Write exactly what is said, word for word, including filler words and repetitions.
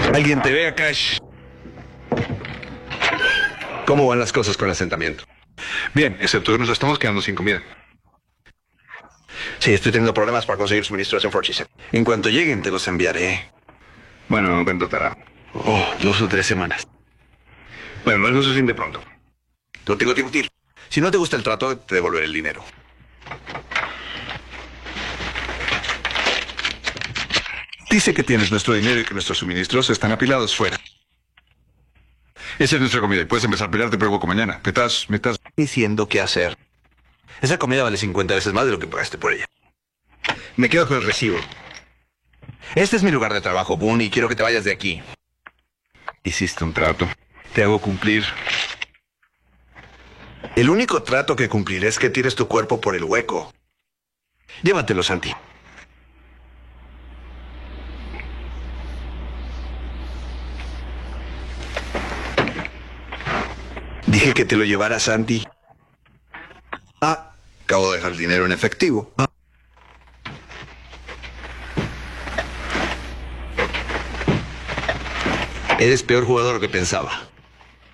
Alguien te ve, Akash. ¿Cómo van las cosas con el asentamiento? Bien, excepto que nos estamos quedando sin comida. Sí, estoy teniendo problemas para conseguir suministros en Fort Chisholm. En cuanto lleguen, te los enviaré. Bueno, ¿cuánto estará? Oh, dos o tres semanas. Bueno, eso se siente pronto. No tengo tiempo de ir. Si no te gusta el trato, te devolveré el dinero. Dice que tienes nuestro dinero y que nuestros suministros están apilados fuera. Esa es nuestra comida y puedes empezar a pelearte por poco mañana. Me estás, me estás diciendo qué hacer. Esa comida vale cincuenta veces más de lo que pagaste por ella. Me quedo con el recibo. Este es mi lugar de trabajo, Boone, y quiero que te vayas de aquí. Hiciste un trato. Te hago cumplir. El único trato que cumpliré es que tires tu cuerpo por el hueco. Llévatelo, Santi. Dije que te lo llevara, Santi. Ah, acabo de dejar el dinero en efectivo. Ah. Eres peor jugador que pensaba.